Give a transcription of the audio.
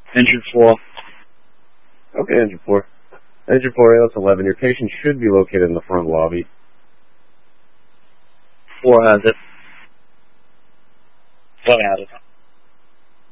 Engine 4. Okay, Engine 4. Engine 4, ALS 11, your patient should be located in the front lobby. 4 has it. 1 has it.